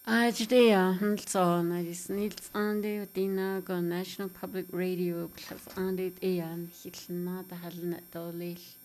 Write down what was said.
Today, Hanson, is Nils Ande Dina go National Public Radio plus Ande Ean Hitlna the Halna Dolly